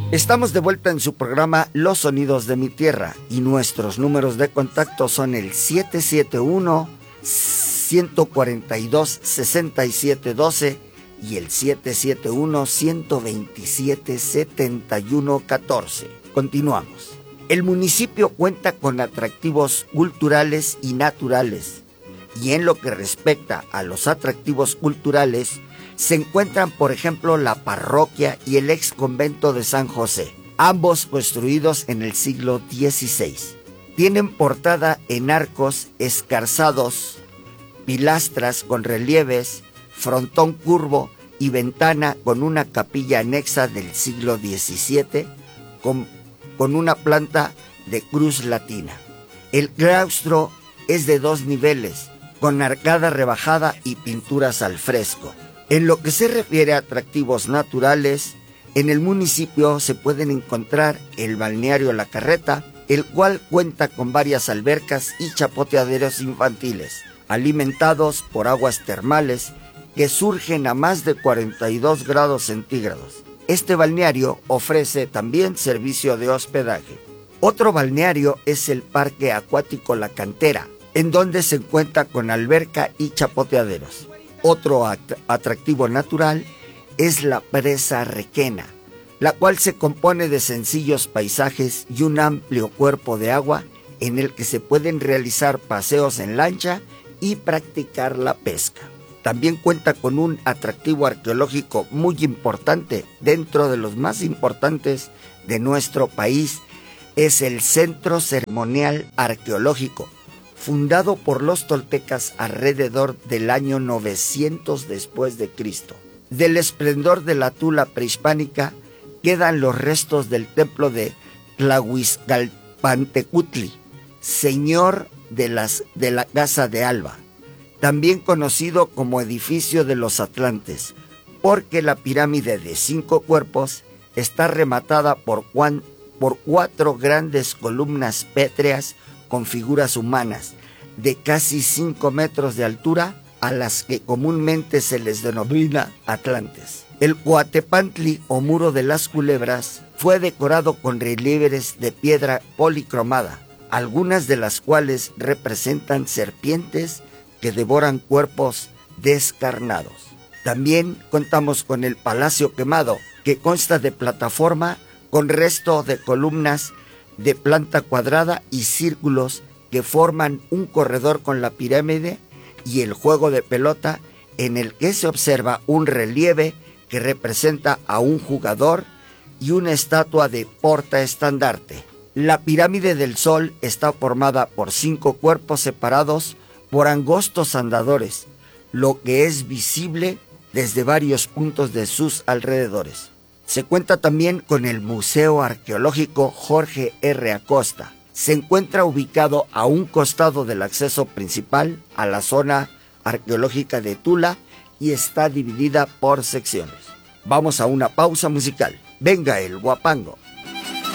Estamos de vuelta en su programa Los Sonidos de mi Tierra y nuestros números de contacto son el 771-142-6712 y el 771-127-7114. Continuamos. El municipio cuenta con atractivos culturales y naturales, y en lo que respecta a los atractivos culturales, se encuentran, por ejemplo, la parroquia y el ex convento de San José, ambos construidos en el siglo XVI. Tienen portada en arcos escarzados, pilastras con relieves, frontón curvo y ventana con una capilla anexa del siglo XVII con una planta de cruz latina. El claustro es de 2 niveles, con arcada rebajada y pinturas al fresco. En lo que se refiere a atractivos naturales, en el municipio se pueden encontrar el balneario La Carreta, el cual cuenta con varias albercas y chapoteaderos infantiles, alimentados por aguas termales que surgen a más de 42 grados centígrados. Este balneario ofrece también servicio de hospedaje. Otro balneario es el Parque Acuático La Cantera, en donde se encuentra con alberca y chapoteaderos. Otro atractivo natural es la presa Requena, la cual se compone de sencillos paisajes y un amplio cuerpo de agua en el que se pueden realizar paseos en lancha y practicar la pesca. También cuenta con un atractivo arqueológico muy importante, dentro de los más importantes de nuestro país, es el Centro Ceremonial Arqueológico, fundado por los toltecas alrededor del año 900 después de Cristo. Del esplendor de la Tula prehispánica quedan los restos del templo de Tlahuizcalpantecutli, señor de la Casa de Alba, también conocido como edificio de los Atlantes, porque la pirámide de 5 cuerpos está rematada por 4 grandes columnas pétreas con figuras humanas de casi 5 metros de altura, a las que comúnmente se les denomina Atlantes. El Coatepantli o Muro de las Culebras fue decorado con relieves de piedra policromada, algunas de las cuales representan serpientes que devoran cuerpos descarnados. También contamos con el Palacio Quemado, que consta de plataforma con resto de columnas de planta cuadrada y círculos que forman un corredor con la pirámide, y el juego de pelota, en el que se observa un relieve que representa a un jugador y una estatua de portaestandarte. La pirámide del Sol está formada por 5 cuerpos separados por angostos andadores, lo que es visible desde varios puntos de sus alrededores. Se cuenta también con el Museo Arqueológico Jorge R. Acosta. Se encuentra ubicado a un costado del acceso principal a la zona arqueológica de Tula y está dividida por secciones. Vamos a una pausa musical. Venga el guapango.